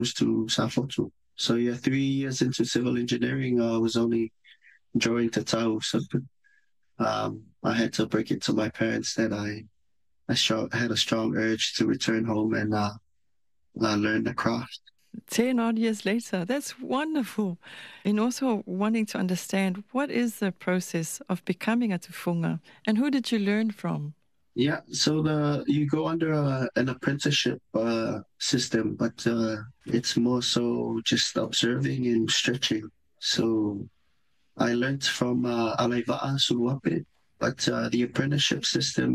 to Sanfotu. So yeah, 3 years into civil engineering, I was only drawing Tatao. So I had to break it to my parents that had a strong urge to return home and learn the craft. 10 odd years later. That's wonderful. And also wanting to understand what is the process of becoming a tufunga and who did you learn from? Yeah, so you go under an apprenticeship system, but it's more so just observing and stretching. So I learned from Alaiva'a Suluape, but the apprenticeship system,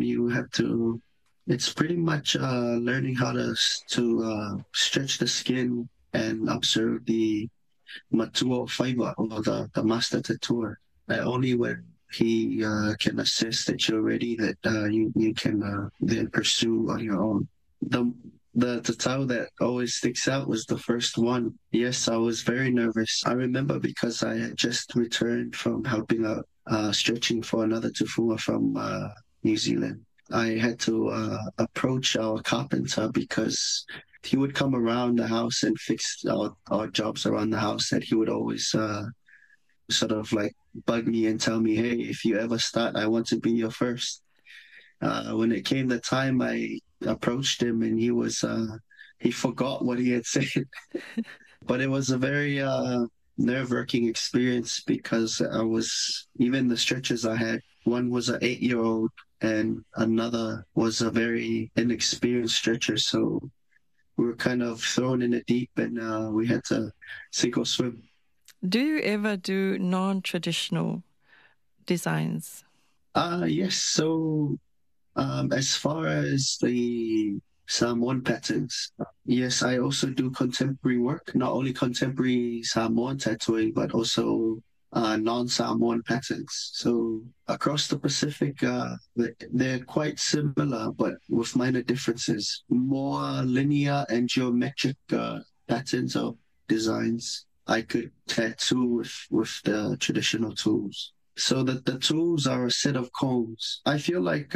it's pretty much learning how to stretch the skin and observe the Matuo fiber or the master tattooer. Only when he can assist that you're ready that you can then pursue on your own. The the tattoo that always sticks out was the first one. Yes, I was very nervous. I remember because I had just returned from helping out stretching for another tufua from New Zealand. I had to approach our carpenter because he would come around the house and fix our jobs around the house that he would always sort of like bug me and tell me, hey, if you ever start, I want to be your first. When it came the time, I approached him and he forgot what he had said. But it was a very nerve-wracking experience because even the stretchers I had, one was an 8-year-old and another was a very inexperienced stretcher. So we were kind of thrown in the deep and we had to sink or swim. Do you ever do non-traditional designs? Yes. So as far as the Samoan patterns, yes, I also do contemporary work, not only contemporary Samoan tattooing, but also non-Samoan patterns. So across the Pacific, they're quite similar, but with minor differences. More linear and geometric patterns of designs I could tattoo with the traditional tools. So that the tools are a set of combs. I feel like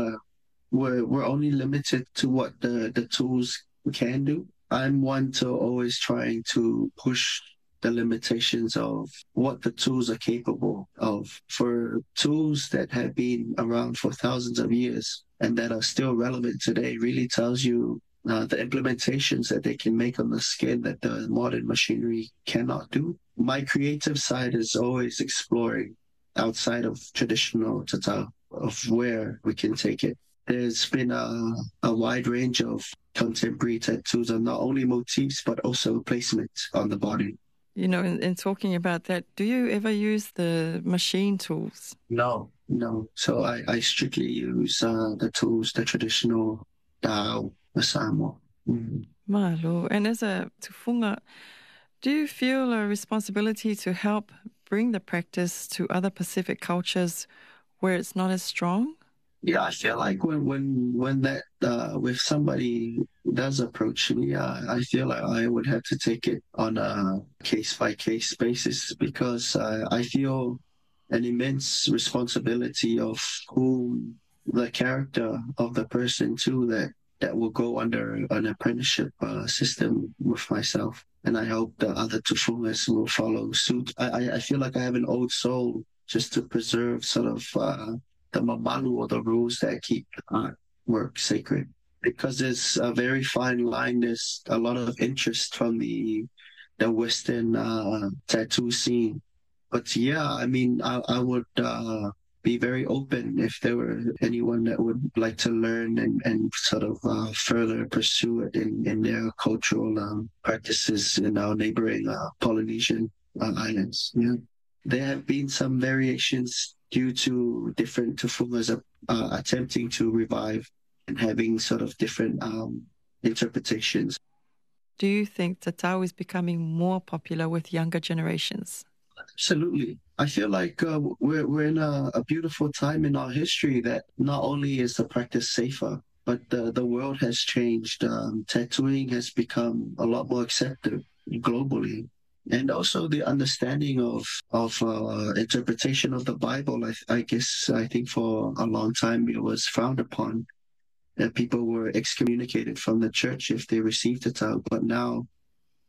we're only limited to what the tools can do. I'm one to always trying to push the limitations of what the tools are capable of. For tools that have been around for thousands of years and that are still relevant today, really tells you the implementations that they can make on the skin that the modern machinery cannot do. My creative side is always exploring outside of traditional tattoo of where we can take it. There's been a wide range of contemporary tattoos on not only motifs but also placement on the body. You know, in talking about that, do you ever use the machine tools? No. So I strictly use the tools, the traditional Dao, Masamo. Malo. And as a tufunga, do you feel a responsibility to help bring the practice to other Pacific cultures where it's not as strong? Yeah, I feel like when that if somebody does approach me, I feel like I would have to take it on a case by case basis because I feel an immense responsibility of who the character of the person too that will go under an apprenticeship system with myself. And I hope the other tufungas will follow suit. I feel like I have an old soul just to preserve sort of the mamalu or the rules that keep artwork sacred. Because there's a very fine line. There's a lot of interest from the Western tattoo scene. But yeah, I mean, I would be very open if there were anyone that would like to learn and sort of further pursue it in their cultural practices in our neighboring Polynesian islands. Yeah. There have been some variations due to different tufungas attempting to revive and having sort of different interpretations. Do you think Tatao is becoming more popular with younger generations? Absolutely. I feel like we're in a beautiful time in our history that not only is the practice safer, but the world has changed. Tattooing has become a lot more accepted globally. And also the understanding of interpretation of the Bible. I think for a long time it was frowned upon that people were excommunicated from the church if they received it out. But now